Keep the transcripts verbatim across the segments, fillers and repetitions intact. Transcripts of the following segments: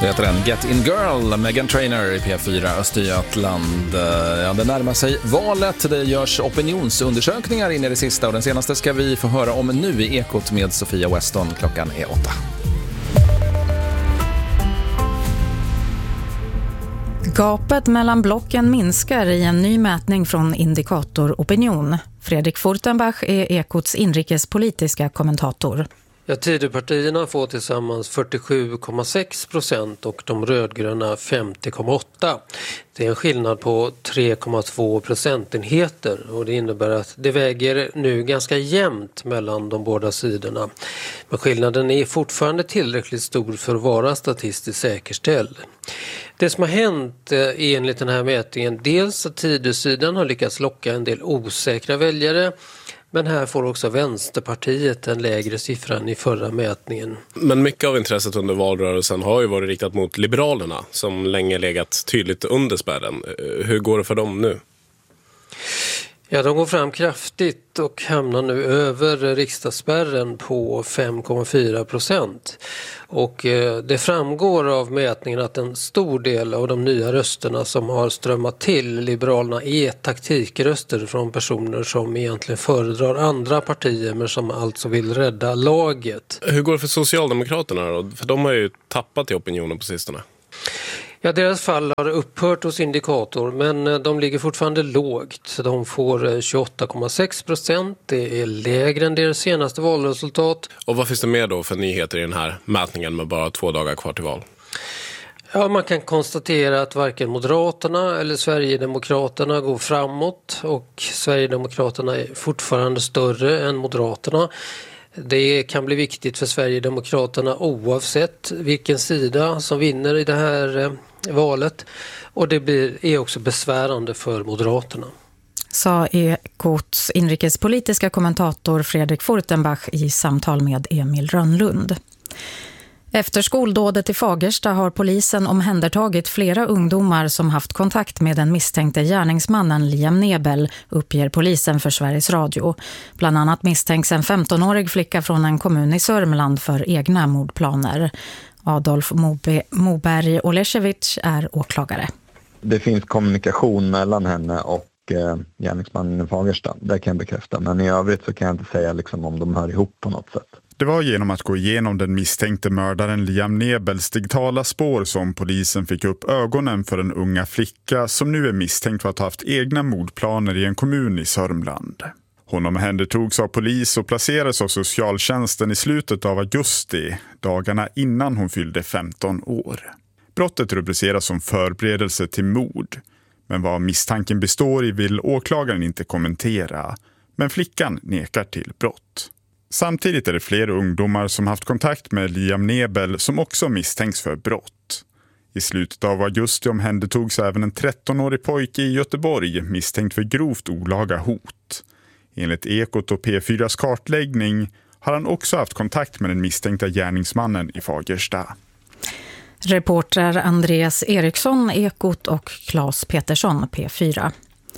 Så heter den Get In Girl, Meghan Trainor i P fyra Östergötland. Ja, det närmar sig valet. Det görs opinionsundersökningar in i det sista och den senaste ska vi få höra om nu i Ekot med Sofia Weston. Klockan är åtta. Gapet mellan blocken minskar i en ny mätning från Indikator Opinion. Fredrik Furtenbach är Ekots inrikespolitiska kommentator. Ja, Tidöpartierna får tillsammans fyrtiosju komma sex procent och de rödgröna femtio komma åtta. Det är en skillnad på tre komma två procentenheter och det innebär att det väger nu ganska jämnt mellan de båda sidorna. Men skillnaden är fortfarande tillräckligt stor för att vara statistiskt säkerställd. Det som har hänt enligt den här mätningen, dels att Tidösidan har lyckats locka en del osäkra väljare. Men här får också Vänsterpartiet en lägre siffra än i förra mätningen. Men mycket av intresset under valrörelsen har ju varit riktat mot Liberalerna som länge legat tydligt under spärren. Hur går det för dem nu? Ja, de går fram kraftigt och hamnar nu över riksdagsspärren på fem komma fyra procent. Och eh, det framgår av mätningen att en stor del av de nya rösterna som har strömmat till Liberalerna är taktikröster från personer som egentligen föredrar andra partier men som alltså vill rädda laget. Hur går det för Socialdemokraterna då? För de har ju tappat i opinionen på sistone. Ja, deras fall har upphört hos Indikator men de ligger fortfarande lågt. De får tjugoåtta komma sex procent. Det är lägre än deras senaste valresultat. Och vad finns det mer då för nyheter i den här mätningen med bara två dagar kvar till val? Ja, man kan konstatera att varken Moderaterna eller Sverigedemokraterna går framåt och Sverigedemokraterna är fortfarande större än Moderaterna. Det kan bli viktigt för Sverigedemokraterna oavsett vilken sida som vinner i det här valet och det blir, är också besvärande för Moderaterna. Sa Ekots inrikespolitiska kommentator Fredrik Furtenbach i samtal med Emil Rönnlund. Efter skoldådet i Fagersta har polisen omhändertagit flera ungdomar som haft kontakt med den misstänkte gärningsmannen Liam Nebel, uppger polisen för Sveriges Radio. Bland annat misstänks en femtonårig flicka från en kommun i Sörmland för egna mordplaner. Adolf Mobe- Moberg Oleszewicz är åklagare. Det finns kommunikation mellan henne och eh, gärningsmannen i Fagersta, det kan jag bekräfta. Men i övrigt så kan jag inte säga liksom, om de hör ihop på något sätt. Det var genom att gå igenom den misstänkte mördaren Liam Nebels digitala spår som polisen fick upp ögonen för en unga flicka som nu är misstänkt för att ha haft egna mordplaner i en kommun i Sörmland. Hon omhändertogs av polis och placerades av socialtjänsten i slutet av augusti, dagarna innan hon fyllde femton år. Brottet rubriceras som förberedelse till mord, men vad misstanken består i vill åklagaren inte kommentera, men flickan nekar till brott. Samtidigt är det fler ungdomar som haft kontakt med Liam Nebel som också misstänks för brott. I slutet av augusti omhändertogs även en trettonårig pojke i Göteborg misstänkt för grovt olaga hot. Enligt Ekot och P fyras kartläggning har han också haft kontakt med den misstänkta gärningsmannen i Fagersta. Reporter Andreas Eriksson, Ekot och Claes Petersson, P fyra.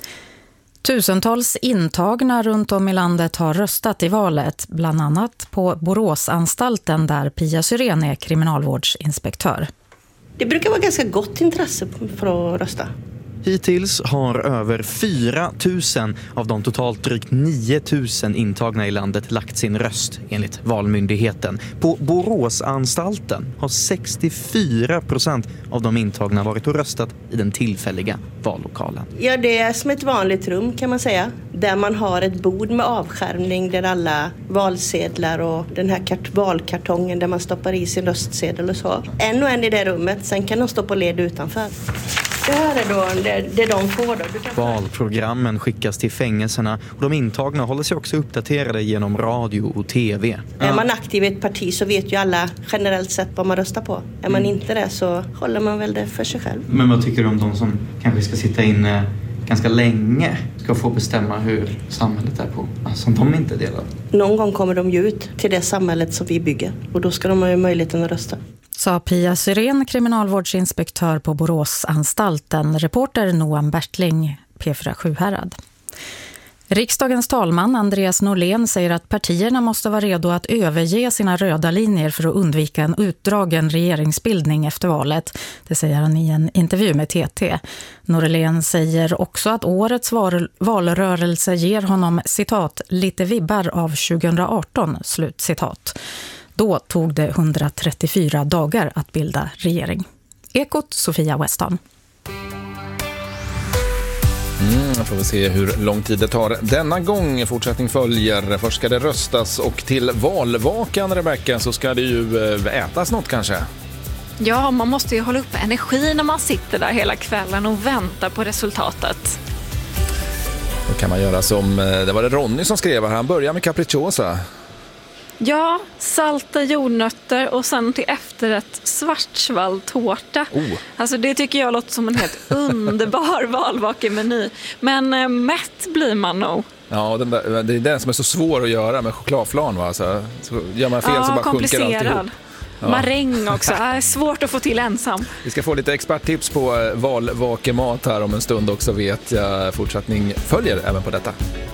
Tusentals intagna runt om i landet har röstat i valet, bland annat på Boråsanstalten där Pia Syrén är kriminalvårdsinspektör. Det brukar vara ganska gott intresse för att rösta. Hittills har över fyra tusen av de totalt drygt nio tusen intagna i landet lagt sin röst enligt Valmyndigheten. På Boråsanstalten har sextiofyra procent av de intagna varit och röstat i den tillfälliga vallokalen. Ja, det är som ett vanligt rum kan man säga. Där man har ett bord med avskärmning där alla valsedlar och den här kart- valkartongen där man stoppar i sin röstsedel och så. En och en i det rummet, sen kan de stå på led utanför. Det här är då det, det de får då. Du kan... Valprogrammen skickas till fängelserna och de intagna håller sig också uppdaterade genom radio och tv. Ja. Är man aktiv i ett parti så vet ju alla generellt sett vad man röstar på. Är man mm. inte det så håller man väl det för sig själv. Men vad tycker du om de som kanske ska sitta inne ganska länge ska få bestämma hur samhället är på, som de inte delar? Någon gång kommer de ju ut till det samhället som vi bygger och då ska de ha möjligheten att rösta. Sa Pia Syrén, kriminalvårdsinspektör på Boråsanstalten. Reporter Noam Bertling, P fyra Sjuhärad. Riksdagens talman Andreas Norlén säger att partierna måste vara redo att överge sina röda linjer för att undvika en utdragen regeringsbildning efter valet. Det säger han i en intervju med T T. Norlén säger också att årets val- valrörelse ger honom, citat, lite vibbar av tjugohundraarton, slut citat. Då tog det hundratrettiofyra dagar att bilda regering. Ekot, Sofia Weston. Mm, får vi se hur lång tid det tar denna gång. Fortsättning följer. Först ska det röstas och till valvakan, Rebecka, så ska det ju ätas något kanske. Ja, man måste ju hålla upp energi när man sitter där hela kvällen och väntar på resultatet. Då kan man göra som, det var det Ronny som skrev här, han börjar med capricciosa. Ja, salta jordnötter och sen till efterrätt svartsvalltårta. Oh. Alltså det tycker jag låter som en helt underbar valvakemeny. Men äh, mätt blir man nog. Ja, den där, det är den som är så svår att göra med chokladflan, va? Så, så gör man fel ja, så bara sjunker alltihop. Ja. Maräng också, är svårt att få till ensam. Vi ska få lite experttips på valvakemat här om en stund också, vet jag. Fortsättning följer även på detta.